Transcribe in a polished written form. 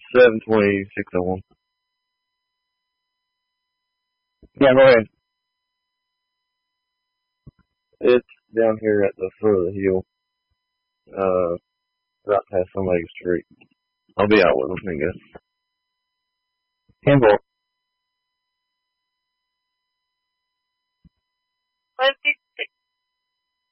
720-601. Yeah, go ahead. It's down here at the foot of the hill. Right past somebody's street. I'll be out with them, I guess. 10-4.